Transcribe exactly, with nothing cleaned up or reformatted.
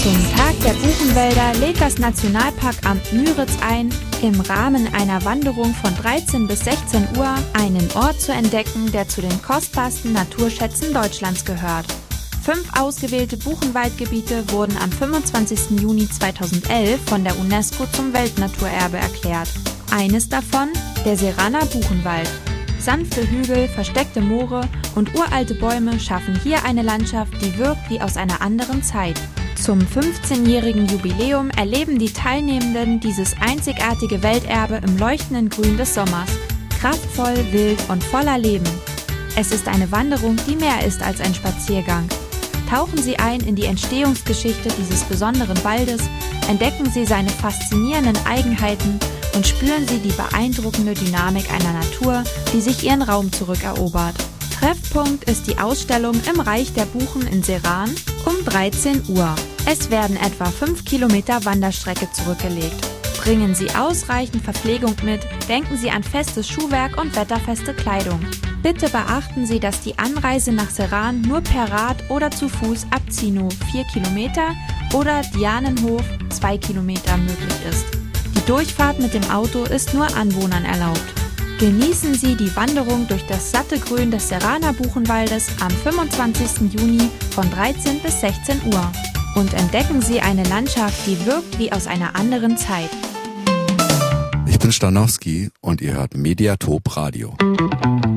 Zum Tag der Buchenwälder lädt das Nationalparkamt Müritz ein, im Rahmen einer Wanderung von dreizehn bis sechzehn Uhr einen Ort zu entdecken, der zu den kostbarsten Naturschätzen Deutschlands gehört. Fünf ausgewählte Buchenwaldgebiete wurden am fünfundzwanzigsten Juni zweitausendelf von der UNESCO zum Weltnaturerbe erklärt. Eines davon der Seraner Buchenwald. Sanfte Hügel, versteckte Moore und uralte Bäume schaffen hier eine Landschaft, die wirkt wie aus einer anderen Zeit. Zum fünfzehnjährigen Jubiläum erleben die Teilnehmenden dieses einzigartige Welterbe im leuchtenden Grün des Sommers. Kraftvoll, wild und voller Leben. Es ist eine Wanderung, die mehr ist als ein Spaziergang. Tauchen Sie ein in die Entstehungsgeschichte dieses besonderen Waldes, entdecken Sie seine faszinierenden Eigenheiten und spüren Sie die beeindruckende Dynamik einer Natur, die sich ihren Raum zurückerobert. Treffpunkt ist die Ausstellung im Reich der Buchen in Seran um dreizehn Uhr. Es werden etwa fünf Kilometer Wanderstrecke zurückgelegt. Bringen Sie ausreichend Verpflegung mit, denken Sie an festes Schuhwerk und wetterfeste Kleidung. Bitte beachten Sie, dass die Anreise nach Seran nur per Rad oder zu Fuß ab Zino vier Kilometer oder Dianenhof zwei Kilometer möglich ist. Die Durchfahrt mit dem Auto ist nur Anwohnern erlaubt. Genießen Sie die Wanderung durch das satte Grün des Seraner Buchenwaldes am fünfundzwanzigsten Juni von dreizehn bis sechzehn Uhr und entdecken Sie eine Landschaft, die wirkt wie aus einer anderen Zeit. Ich bin Stanowski und ihr hört Mediatop Radio.